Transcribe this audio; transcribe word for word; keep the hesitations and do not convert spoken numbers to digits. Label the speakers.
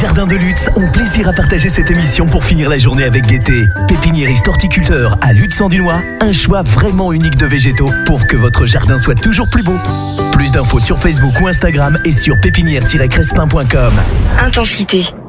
Speaker 1: Jardin de Lutz ont plaisir à partager cette émission pour finir la journée avec gaieté. Pépiniériste horticulteur à Lutz-en-Dunois, un choix vraiment unique de végétaux pour que votre jardin soit toujours plus beau. Plus d'infos sur Facebook ou Instagram et sur pépinière tiret crespin point com.
Speaker 2: Intensité.